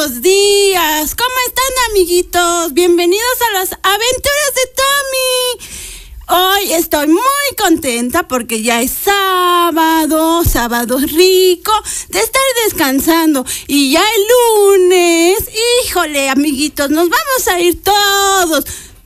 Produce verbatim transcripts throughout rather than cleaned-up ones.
buenos días. ¿Cómo están, amiguitos? Bienvenidos a las aventuras de Tommy. Hoy estoy muy contenta porque ya es sábado, sábado rico de estar descansando. Y ya el lunes, híjole, amiguitos, nos vamos a ir todos,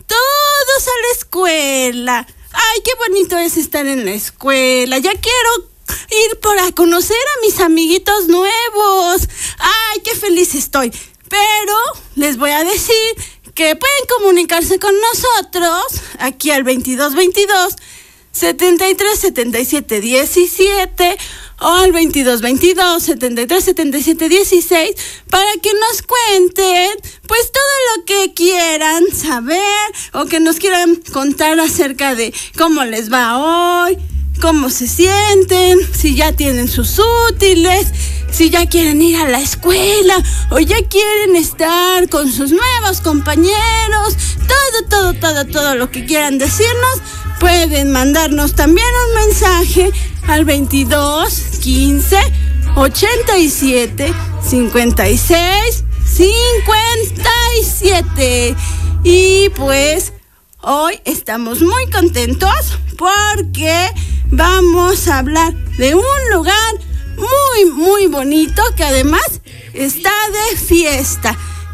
todos a la escuela. Ay, qué bonito es estar en la escuela. Ya quiero ir para conocer a mis amiguitos nuevos. Ay, qué feliz estoy. Pero les voy a decir que pueden comunicarse con nosotros aquí al veintidós veintidós, setenta y tres setenta y siete diecisiete o al veintidós veintidós, setenta y tres setenta y siete dieciséis para que nos cuenten pues todo lo que quieran saber o que nos quieran contar acerca de cómo les va hoy, cómo se sienten, si ya tienen sus útiles, si ya quieren ir a la escuela o ya quieren estar con sus nuevos compañeros, todo, todo, todo, todo lo que quieran decirnos, pueden mandarnos también un mensaje al veintidós quince ochenta y siete cincuenta y seis cincuenta y siete. Y pues hoy estamos muy contentos porque vamos a hablar de un lugar muy, muy bonito que además está de fiesta.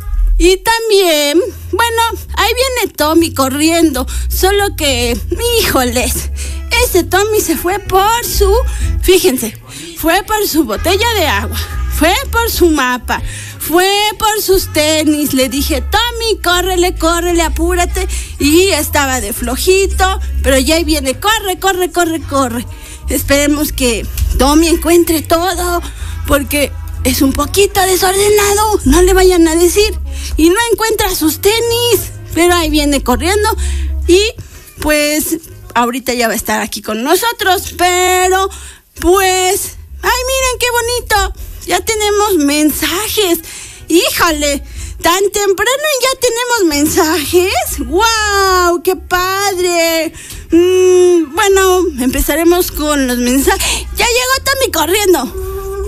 Y también, bueno, ahí viene Tommy corriendo, solo que, híjoles, ese Tommy se fue por su, fíjense, fue por su botella de agua, fue por su mapa, fue por sus tenis. Le dije, Tommy, córrele, córrele, apúrate. Y estaba de flojito, pero ya ahí viene, corre, corre, corre, corre. Esperemos que Tommy encuentre todo, porque es un poquito desordenado, no le vayan a decir. Y no encuentra sus tenis, pero ahí viene corriendo. Y pues ahorita ya va a estar aquí con nosotros, pero pues, ay, miren qué bonito, ya tenemos mensajes. Híjole, tan temprano ya tenemos mensajes. ¡Wow! ¡Qué padre! Mm, bueno, empezaremos con los mensajes. Ya llegó Tommy corriendo.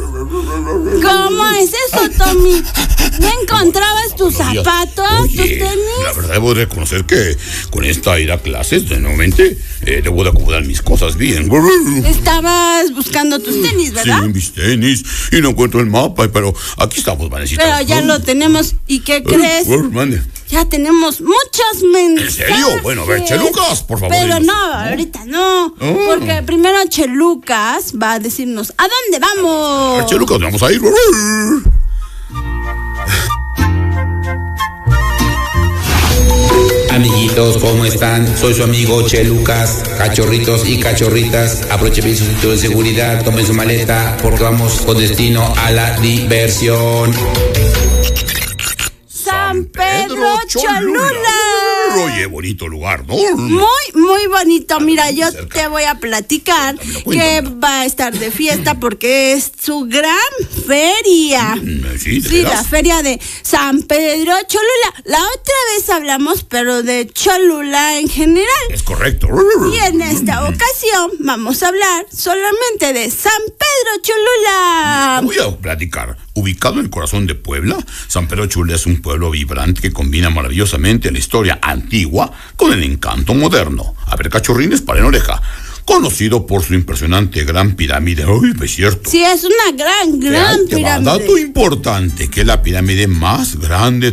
¿Cómo es eso, Tommy? ¿No encontrabas tus zapatos, Oye, tus tenis? La verdad debo reconocer que con esta ir a clases, de nuevamente, eh, debo de acomodar mis cosas bien. Estabas buscando tus tenis, ¿verdad? Sí, mis tenis, y no encuentro el mapa, pero aquí estamos, Vanesita. Pero ya lo tenemos, ¿y qué crees? Mande. Ya tenemos muchos mensajes. ¿En serio? Bueno, a ver, Chelucas, por favor. Pero dinos. no, ahorita no. Oh. Porque primero Chelucas va a decirnos, ¿a dónde vamos? A ver, Chelucas, vamos a ir. Amiguitos, ¿cómo están? Soy su amigo Chelucas. Cachorritos y cachorritas, aprovechen bien su cinturón de seguridad, tomen su maleta, porque vamos con destino a la diversión. San Pedro Cholula. Oye, bonito lugar, ¿no? Muy, muy bonito. Mira, yo cerca. te voy a platicar Cuéntamelo, que cuéntamelo. va a estar de fiesta porque es su gran feria. Mm, Sí, ¿de Sí, veras? la feria de San Pedro Cholula. La otra vez hablamos, pero de Cholula en general. Es correcto. Y en esta ocasión vamos a hablar solamente de San Pedro Cholula. Te voy a platicar. Ubicado en el corazón de Puebla, San Pedro Cholula es un pueblo vibrante que combina maravillosamente la historia antigua con el encanto moderno. A ver, cachorrines, paren oreja. Conocido por su impresionante gran pirámide. ¡Ay, es cierto! Sí, es una gran, gran Ahí te va, pirámide. dato importante, que es la pirámide más grande